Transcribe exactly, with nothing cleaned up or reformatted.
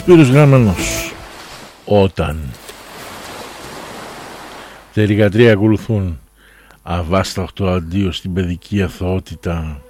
Σπύρος Γραμμένος. Όταν. Τα εργατρία ακολουθούν. Αβάσταχτο αντίο στην παιδική αθωότητα.